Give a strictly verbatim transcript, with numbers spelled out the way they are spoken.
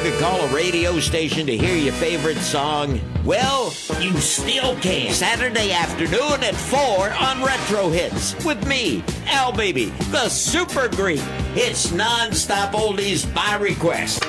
to call a radio station to hear your favorite song? Well, you still can. Saturday afternoon at four on Retro Hits with me, Al Baby, the Super Greek. It's non-stop oldies by request.